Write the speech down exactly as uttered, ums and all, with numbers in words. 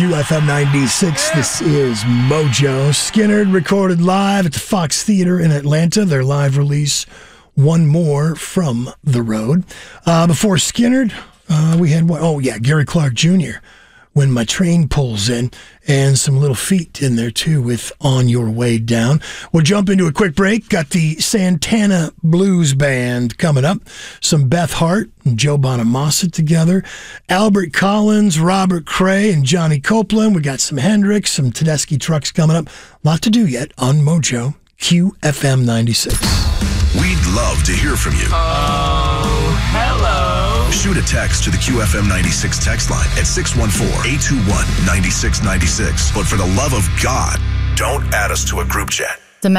Q F M ninety-six. This is Mojo. Skynyrd recorded live at the Fox Theater in Atlanta. Their live release, One More from the Road. Uh, before Skynyrd, uh, we had, oh yeah, Gary Clark Junior, When My Train Pulls In, and some Little Feat in there too with On Your Way Down. We'll jump into a quick break. Got the Santana Blues Band coming up. Some Beth Hart and Joe Bonamassa together. Albert Collins, Robert Cray, and Johnny Copeland. We got some Hendrix, some Tedeschi Trucks coming up. A lot to do yet on Mojo, Q F M ninety-six. We'd love to hear from you. Oh, hello. Shoot a text to the Q F M ninety-six text line at six one four, eight two one, nine six nine six. But for the love of God, don't add us to a group chat.